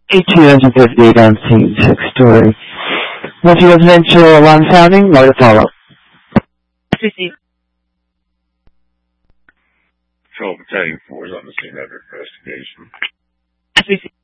8258 on scene, 6-story. Multi-residential alarm sounding, more to follow. Receive. Patrol Battalion 4 is on the scene under investigation. Receive.